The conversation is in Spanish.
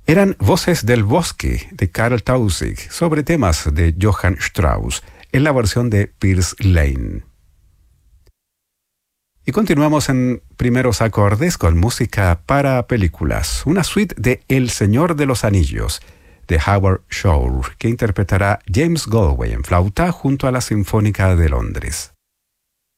Eran Voces del Bosque de Karl Tausig sobre temas de Johann Strauss en la versión de Piers Lane. Y continuamos en primeros acordes con música para películas, una suite de El Señor de los Anillos de Howard Shore que interpretará James Galway en flauta junto a la Sinfónica de Londres.